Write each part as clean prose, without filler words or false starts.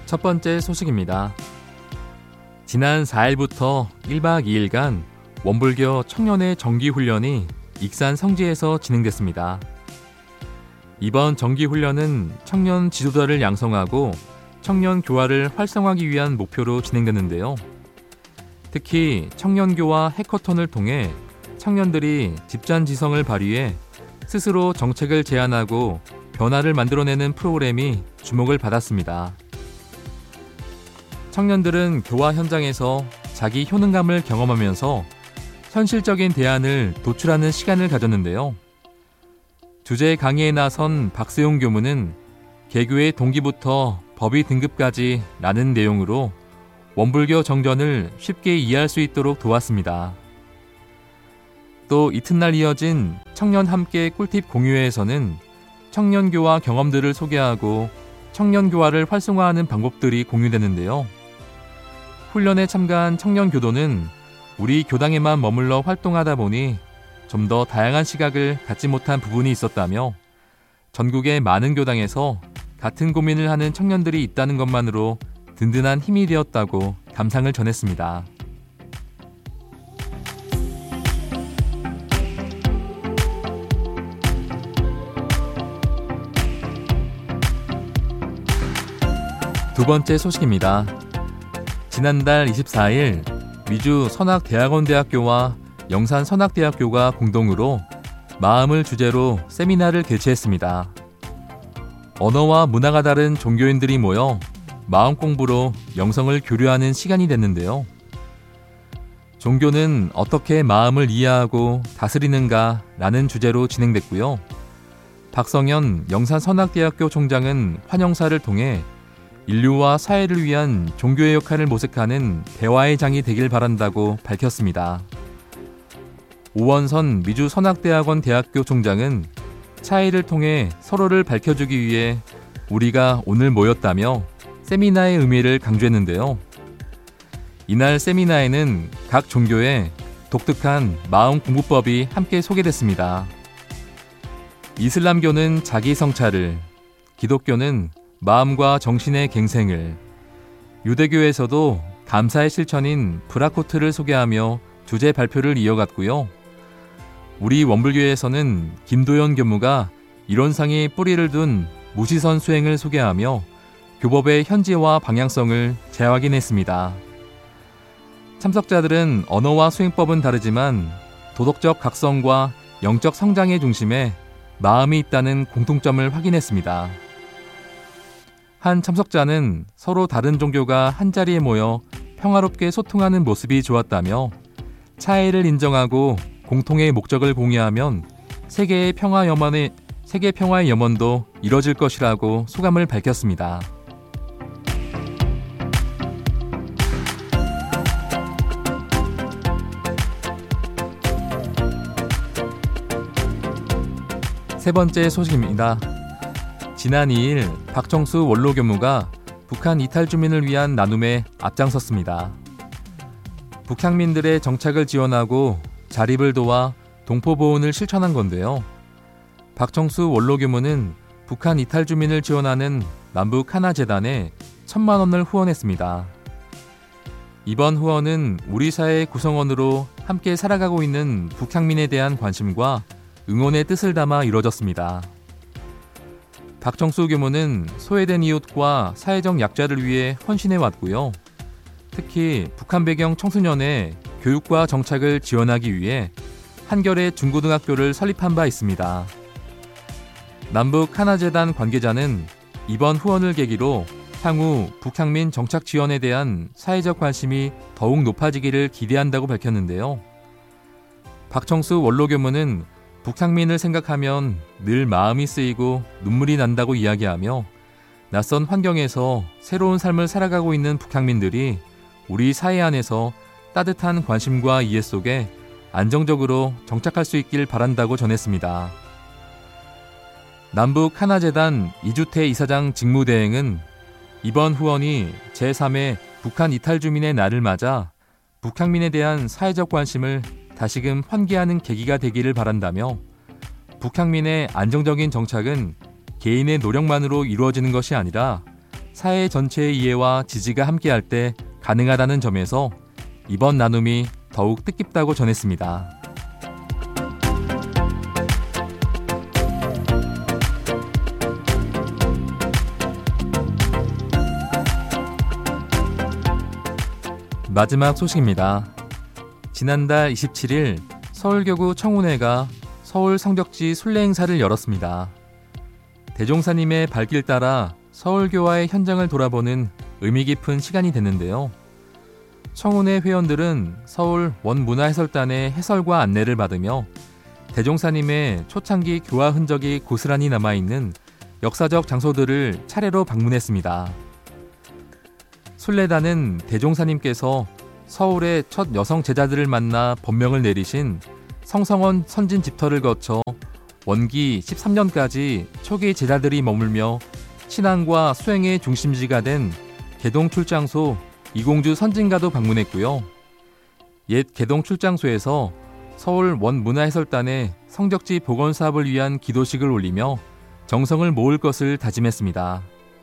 첫 번째 소식입니다. 지난 4일부터 1박 2일간 원불교 청년의 정기훈련이 익산 성지에서 진행됐습니다. 이번 정기훈련은 청년 지도자를 양성하고 청년 교화를 활성화하기 위한 목표로 진행됐는데요. 특히 청년교화 해커톤을 통해 청년들이 집단지성을 발휘해 스스로 정책을 제안하고 변화를 만들어내는 프로그램이 주목을 받았습니다. 청년들은 교화 현장에서 자기 효능감을 경험하면서 현실적인 대안을 도출하는 시간을 가졌는데요. 주제 강의에 나선 박세용 교무는 개교의 동기부터 법의 등급까지 라는 내용으로 원불교 정전을 쉽게 이해할 수 있도록 도왔습니다. 또 이튿날 이어진 청년 함께 꿀팁 공유회에서는 청년교화 경험들을 소개하고 청년교화를 활성화하는 방법들이 공유되는데요. 훈련에 참가한 청년교도는 우리 교당에만 머물러 활동하다 보니 좀 더 다양한 시각을 갖지 못한 부분이 있었다며 전국의 많은 교당에서 같은 고민을 하는 청년들이 있다는 것만으로 든든한 힘이 되었다고 감상을 전했습니다. 두 번째 소식입니다. 지난달 24일 미주 선악대학원대학교와 영산선악대학교가 공동으로 마음을 주제로 세미나를 개최했습니다. 언어와 문화가 다른 종교인들이 모여 마음 공부로 영성을 교류하는 시간이 됐는데요. 종교는 어떻게 마음을 이해하고 다스리는가 라는 주제로 진행됐고요. 박성현 영산선악대학교 총장은 환영사를 통해 인류와 사회를 위한 종교의 역할을 모색하는 대화의 장이 되길 바란다고 밝혔습니다. 오원선 미주선악대학원 대학교 총장은 차이를 통해 서로를 밝혀주기 위해 우리가 오늘 모였다며 세미나의 의미를 강조했는데요. 이날 세미나에는 각 종교의 독특한 마음 공부법이 함께 소개됐습니다. 이슬람교는 자기 성찰을, 기독교는 마음과 정신의 갱생을, 유대교에서도 감사의 실천인 브라코트를 소개하며 주제 발표를 이어갔고요. 우리 원불교에서는 김도연 교무가 이론상의 뿌리를 둔 무시선 수행을 소개하며 교법의 현지화 방향성을 재확인했습니다. 참석자들은 언어와 수행법은 다르지만 도덕적 각성과 영적 성장의 중심에 마음이 있다는 공통점을 확인했습니다. 한 참석자는 서로 다른 종교가 한자리에 모여 평화롭게 소통하는 모습이 좋았다며 차이를 인정하고 공통의 목적을 공유하면 세계 평화의 염원도 이뤄질 것이라고 소감을 밝혔습니다. 세 번째 소식입니다. 지난 2일 박정수 원로교무가 북한 이탈 주민을 위한 나눔에 앞장섰습니다. 북향민들의 정착을 지원하고 자립을 도와 동포보훈을 실천한 건데요. 박정수 원로교무는 북한 이탈 주민을 지원하는 남북 하나재단에 1,000만 원을 후원했습니다. 이번 후원은 우리 사회의 구성원으로 함께 살아가고 있는 북향민에 대한 관심과 응원의 뜻을 담아 이뤄졌습니다. 박정수 교무는 소외된 이웃과 사회적 약자를 위해 헌신해왔고요. 특히 북한 배경 청소년의 교육과 정착을 지원하기 위해 한겨레 중고등학교를 설립한 바 있습니다. 남북 하나재단 관계자는 이번 후원을 계기로 향후 북향민 정착 지원에 대한 사회적 관심이 더욱 높아지기를 기대한다고 밝혔는데요. 박정수 원로교무는 북향민을 생각하면 늘 마음이 쓰이고 눈물이 난다고 이야기하며 낯선 환경에서 새로운 삶을 살아가고 있는 북향민들이 우리 사회 안에서 따뜻한 관심과 이해 속에 안정적으로 정착할 수 있길 바란다고 전했습니다. 남북 하나재단 이주태 이사장 직무대행은 이번 후원이 제3회 북한 이탈 주민의 날을 맞아 북향민에 대한 사회적 관심을 다시금 환기하는 계기가 되기를 바란다며 북향민의 안정적인 정착은 개인의 노력만으로 이루어지는 것이 아니라 사회 전체의 이해와 지지가 함께할 때 가능하다는 점에서 이번 나눔이 더욱 뜻깊다고 전했습니다. 마지막 소식입니다. 지난달 27일 서울교구 청운회가 서울 성덕지 순례 행사를 열었습니다. 대종사님의 발길 따라 서울교화의 현장을 돌아보는 의미 깊은 시간이 됐는데요. 청운회 회원들은 서울 원문화해설단의 해설과 안내를 받으며 대종사님의 초창기 교화 흔적이 고스란히 남아있는 역사적 장소들을 차례로 방문했습니다. 순례단은 대종사님께서 서울의 첫 여성 제자들을 만나 법명을 내리신 성성원 선진 집터를 거쳐 원기 13년까지 초기 제자들이 머물며 신앙과 수행의 중심지가 된 개동 출장소 이공주 선진가도 방문했고요. 옛 개동 출장소에서 서울 원문화해설단의 성적지 복원 사업을 위한 기도식을 올리며 정성을 모을 것을 다짐했습니다.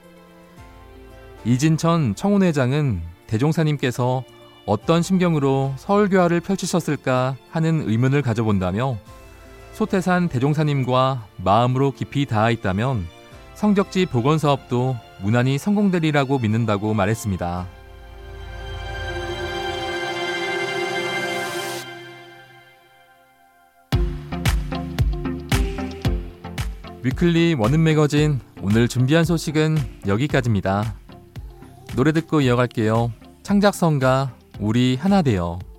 이진천 청운회장은 대종사님께서 어떤 심경으로 서울교화를 펼치셨을까 하는 의문을 가져본다며 소태산 대종사님과 마음으로 깊이 닿아 있다면 성적지 복원 사업도 무난히 성공되리라고 믿는다고 말했습니다. 위클리 원음 매거진 오늘 준비한 소식은 여기까지입니다. 노래 듣고 이어갈게요. 창작성가 우리 하나 되어.